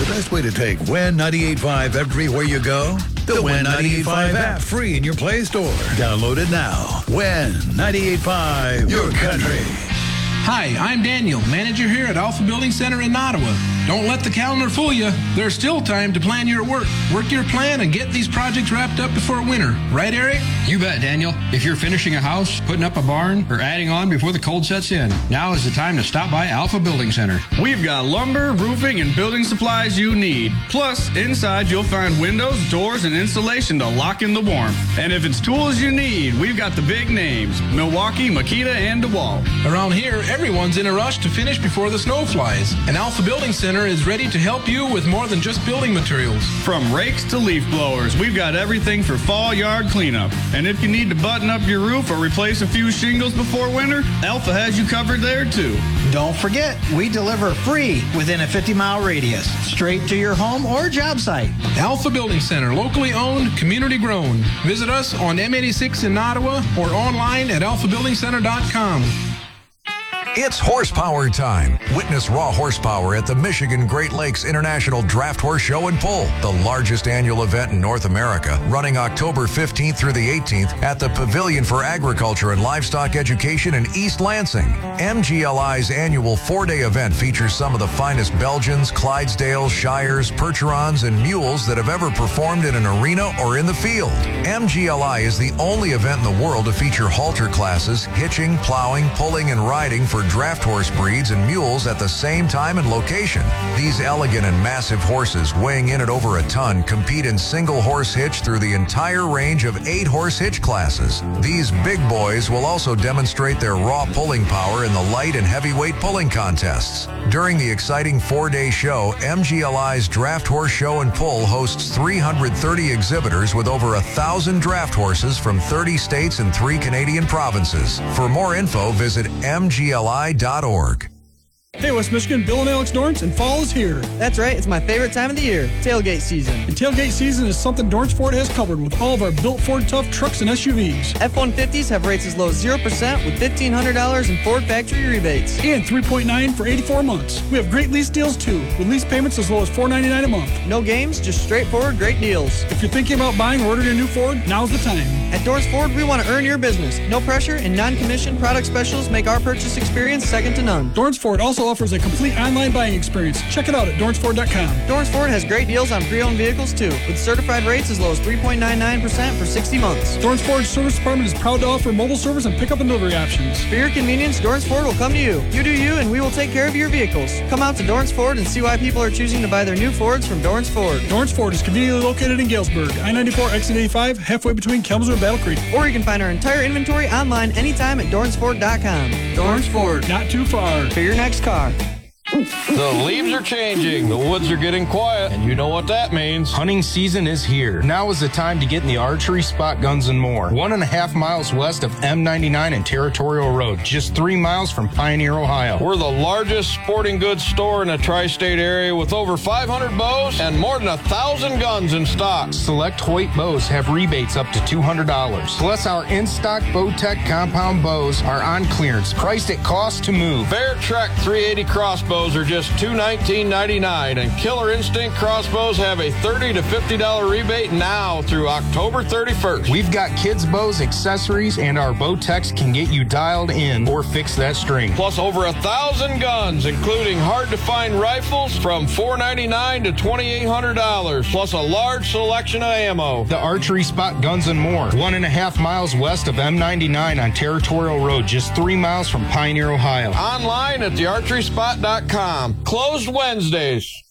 The best way to take WIN 98.5 everywhere you go? The WIN 98.5 app, free in your Play Store. Download it now. WIN 98.5, your country. Hi, I'm Daniel, manager here at Alpha Building Center in Ottawa. Don't let the calendar fool you. There's still time to plan your work. Work your plan and get these projects wrapped up before winter. Right, Eric? You bet, Daniel. If you're finishing a house, putting up a barn, or adding on before the cold sets in, now is the time to stop by Alpha Building Center. We've got lumber, roofing, and building supplies you need. Plus, inside you'll find windows, doors, and insulation to lock in the warmth. And if it's tools you need, we've got the big names: Milwaukee, Makita, and DeWalt. Around here, everyone's in a rush to finish before the snow flies. And Alpha Building Center is ready to help you with more than just building materials. From rakes to leaf blowers, we've got everything for fall yard cleanup. And if you need to button up your roof or replace a few shingles before winter, Alpha has you covered there too. Don't forget, we deliver free within a 50-mile radius, straight to your home or job site. Alpha Building Center, locally owned, community grown. Visit us on M86 in Ottawa or online at alphabuildingcenter.com. It's horsepower time. Witness raw horsepower at the Michigan Great Lakes International Draft Horse Show and Pull, the largest annual event in North America, running October 15th through the 18th at the Pavilion for Agriculture and Livestock Education in East Lansing. MGLI's annual 4-day event features some of the finest Belgians, Clydesdales, Shires, Percherons, and mules that have ever performed in an arena or in the field. MGLI is the only event in the world to feature halter classes, hitching, plowing, pulling, and riding for draft horse breeds and mules at the same time and location. These elegant and massive horses, weighing in at over a ton, compete in single horse hitch through the entire range of 8 horse hitch classes. These big boys will also demonstrate their raw pulling power in the light and heavyweight pulling contests. During the exciting 4-day show, MGLI's Draft Horse Show and Pull hosts 330 exhibitors with over 1,000 draft horses from 30 states and 3 Canadian provinces. For more info, visit MGLI.org. Hey, West Michigan, Bill and Alex Dorrance, and fall is here. That's right, it's my favorite time of the year, tailgate season. And tailgate season is something Dorrance Ford has covered with all of our built Ford Tough trucks and SUVs. F-150s have rates as low as 0% with $1,500 in Ford factory rebates. And 3.9 for 84 months. We have great lease deals too, with lease payments as low as $499 a month. No games, just straightforward great deals. If you're thinking about buying or ordering a new Ford, now's the time. At Dorrance Ford, we want to earn your business. No pressure and non-commissioned product specials make our purchase experience second to none. Dorrance Ford also offers a complete online buying experience. Check it out at DorranceFord.com. Dorrance Ford has great deals on pre-owned vehicles too, with certified rates as low as 3.99% for 60 months. Dorrance Ford's service department is proud to offer mobile service and pickup and delivery options. For your convenience, Dorrance Ford will come to you. You do you, and we will take care of your vehicles. Come out to Dorrance Ford and see why people are choosing to buy their new Fords from Dorrance Ford. Dorrance Ford is conveniently located in Galesburg, I-94, exit 85, halfway between Kalamazoo and Battle Creek. Or you can find our entire inventory online anytime at DorranceFord.com. Dorrance Ford. Not too far. For your next car. The leaves are changing, the woods are getting quiet, and you know what that means. Hunting season is here. Now is the time to get in the archery, spot guns, and more. 1.5 miles west of M99 and Territorial Road, just 3 miles from Pioneer, Ohio. We're the largest sporting goods store in the tri-state area with over 500 bows and more than 1,000 guns in stock. Select Hoyt bows have rebates up to $200. Plus, our in-stock Bowtech compound bows are on clearance, priced at cost to move. Fair Trek 380 crossbows are just $219.99, and Killer Instinct crossbows have a $30 to $50 rebate now through October 31st. We've got kids' bows, accessories, and our Bowtechs can get you dialed in or fix that string. Plus over 1,000 guns, including hard-to-find rifles from $499 to $2,800, plus a large selection of ammo. The archery, spot guns, and more. 1.5 miles west of M99 on Territorial Road, just 3 miles from Pioneer, Ohio. Online at thearcheryspot.com. Closed Wednesdays.